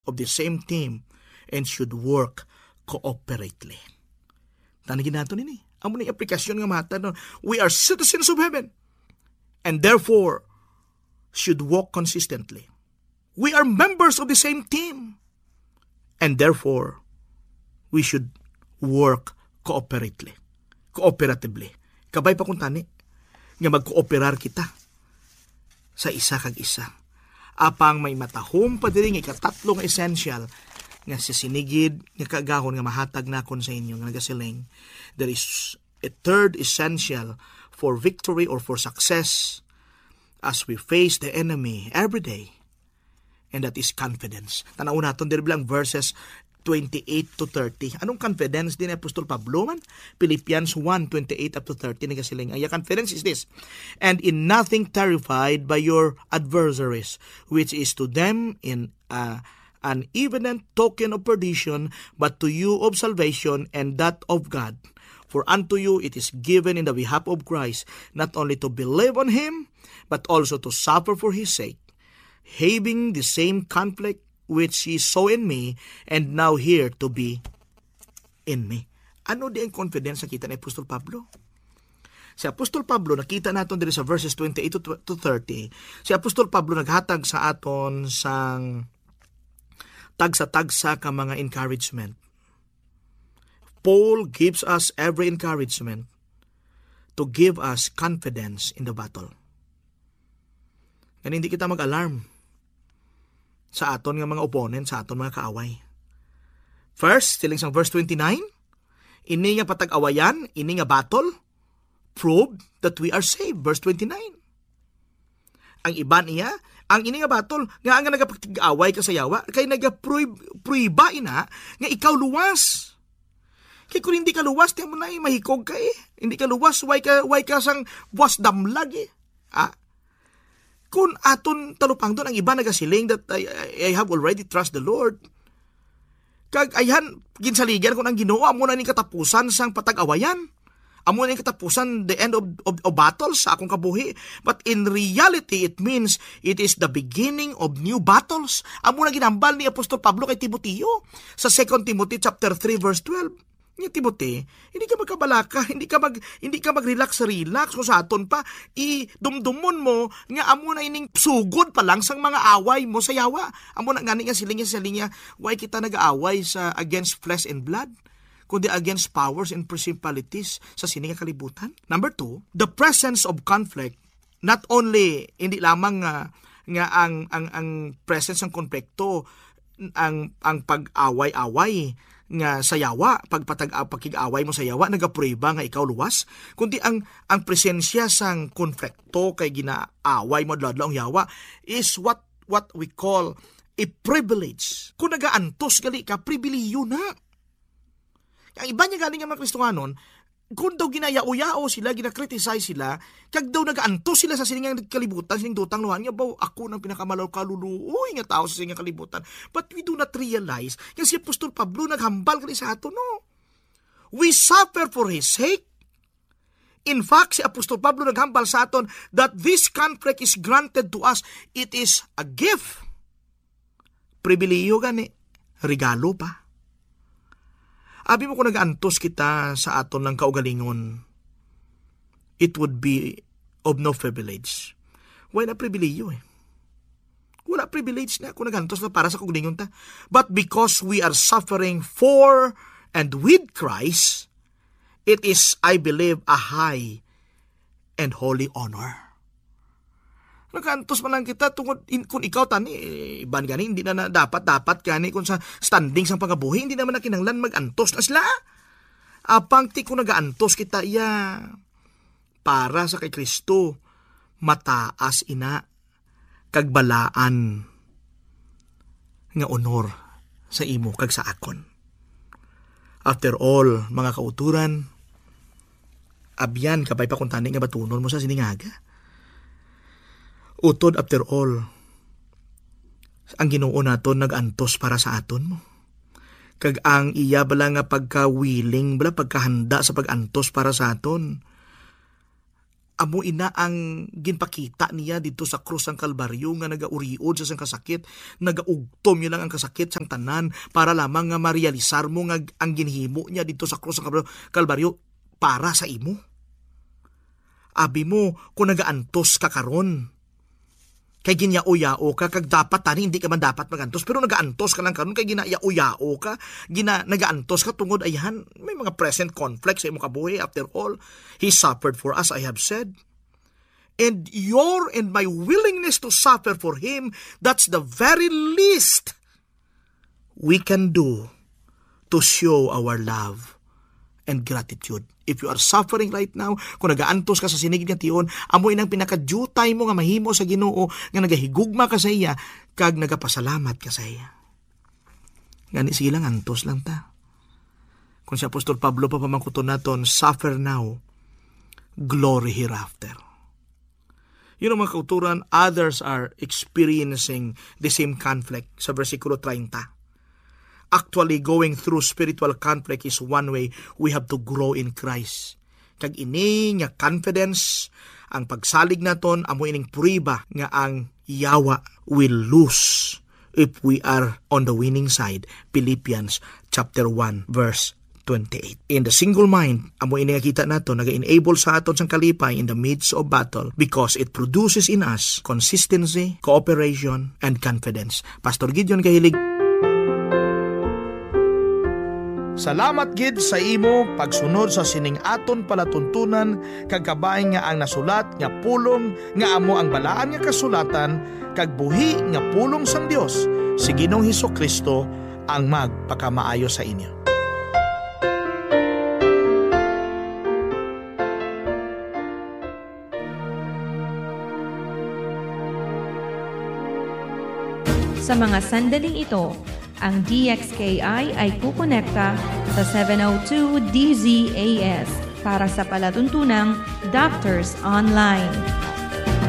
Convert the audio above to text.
of the same team and should work cooperately. Tanigin nato nini. Amo ni aplikasyon nga mata no. We are citizens of heaven and therefore should walk consistently. We are members of the same team and therefore we should work cooperatively. Kabay pa kung tani nga mag-cooperar kita sa isa kag isa. Apang may matahom pa diri nga ikatatlo nga essential nga sisinigid nga kaagahon nga mahatag nakon sa inyo nga nagasiling. There is a third essential for victory or for success as we face the enemy every day, and that is confidence. Tanaw naton diri bilang verses 28 to 30. Anong confidence din ni Apostol Pablo man? Philippians 1:28 up to 30 nagasiling. Ay confidence is this: and in nothing terrified by your adversaries, which is to them in an evident token of perdition, but to you of salvation, and that of God. For unto you it is given in the behalf of Christ, not only to believe on him, but also to suffer for his sake, having the same conflict which he saw in me, and now here to be in me. Ano di ang confidence nakita ni Apostol Pablo? Si Apostol Pablo, nakita natin dito sa verses 28 to 30, si Apostol Pablo naghatag sa aton sang tagsa-tagsa ka mga encouragement. Paul gives us every encouragement to give us confidence in the battle. Yan hindi kita mag-alarm sa aton nga mga opponent, sa aton mga kaaway. First, stiling sa verse 29, ini nga patag-awayan, ini nga battle, prove that we are saved. Verse 29. Ang iba niya, ang ini nga battle, nga nagapag-away ka sa yawa, kay nagaproiba ina, nga ikaw luwas. Kaya kung hindi ka luwas, tiyan mo na mahikog ka eh. Hindi ka luwas, way ka sang buwas damlag eh. Kung aton talupang doon, ang iba nagasiling that I have already trust the Lord. Kag ayan, ginsaligan kung ang Ginoo, amo na ning katapusan sang patag-awayan. Amo na ning katapusan the end of battles sa akong kabuhi. But in reality, it means it is the beginning of new battles. Amo na ginambal ni Apostol Pablo kay Timoteo sa 2 Timothy chapter 3 verse 12. Ni Timothy, hindi ka magkabalaka, hindi ka mag-relax kung sa aton pa idumdumon mo nga amo na ining sugod pa lang sang mga away mo sa yawa. Amo na ngani nga siling why kita nag-aaway sa against flesh and blood, kundi against powers and principalities sa sining kalibutan. Number 2, the presence of conflict, not only hindi lamang nga ang presence ng konflikto, ang pag-away-away nga sa yawa, pagkig-away mo sa yawa, nagaprueba nga ikaw luwas, kundi ang presensya sang konflikto kay ginaaway mo adlaw ang yawa is what we call a privilege. Kung nagaantos gali ka, pribiliyo na. Ang iba niya galing nga mga Kristohanon, kung daw ginayao-yao sila, ginakriticize sila, kag daw nagaantos sila sa siningang kalibutan, sining dutang luhan niya, baw ako ng pinakamalaw kaluluoy nga tao sa siningang kalibutan. But we do not realize, yung si Apostol Pablo naghambal kali sa ato, no? We suffer for his sake. In fact, si Apostol Pablo naghambal sa aton that this conflict is granted to us. It is a gift. Pribiliyo gani, regalo pa. Abi mo kung nag-antos kita sa aton ng kaugalingon, it would be of no privilege. Why na pribiliyo eh? Wala privilege na kung nag-antos na para sa kaugalingon ta. But because we are suffering for and with Christ, it is, I believe, a high and holy honor. Nagkantos man lang kita tungod kung ikaw tani iban gani hindi na dapat gani kung sa standing sang pangabuhi hindi naman na kinahanglan mag-antos na sila. Apang ti kung nagaantos kita para sa kay Kristo mataas ina kagbalaan nga honor sa imo kag sa akon. After all, mga kauturan, abyan kabay pa kung tani nga batunon mo sa siningaga. Utod after all, ang Ginoo naton nag-antos para sa aton mo. Kag ang iya bala nga pagka-willing, bala pagkahanda sa pag-antos para sa aton, amo ina ang ginpakita niya dito sa krus ng Kalbaryo nga nagauriod sa sang kasakit, nagaugtom niya lang ang kasakit sang tanan para lamang nga marealisar mo nga ang ginhimo niya dito sa krus ng Kalbaryo para sa imo. Abi mo kung nagaantos ka karon, kay ginyao-yao ka, kag dapat tani hindi ka man dapat magantos, pero nagaantos ka lang karon kay ginayao-yao ka, nagaantos ka tungod ayan, may mga present conflicts sa imong kabuhi. After all, He suffered for us, I have said. And your and my willingness to suffer for Him, that's the very least we can do to show our love and gratitude. If you are suffering right now, kung nagaantos ka sa sinigid nga tiyon, amo inang pinakadutay mo nga mahimo sa Ginoo nga nagahigugma ka sa iya kag nagapasalamat ka sa iya. Ngani sige lang antos lang ta. Kung si Apostol Pablo pa pamangkuton naton, suffer now, glory hereafter. Yun ang mga kauturan, others are experiencing the same conflict sa versikulo 30. Actually, going through spiritual conflict is one way we have to grow in Christ. Kag ini nga confidence, ang pagsalig naton, amo ining puriba nga ang yawa will lose if we are on the winning side. Philippians chapter 1 verse 28. In the single mind, amo ini nga kita nato naga-enable sa aton sang kalipay in the midst of battle because it produces in us consistency, cooperation, and confidence. Pastor Gideon Kahilig. Salamat gid sa imo pagsunod sa sining aton palatuntunan kag kabay nga ang nasulat nga pulong nga amo ang balaan nga kasulatan kag buhi nga pulong sang Dios si Ginoong Hesukristo ang magpakamaayo sa inyo. Sa mga sandaling ito, ang DXKI ay kukonekta sa 702 DZAS para sa palatuntunang Doctors Online.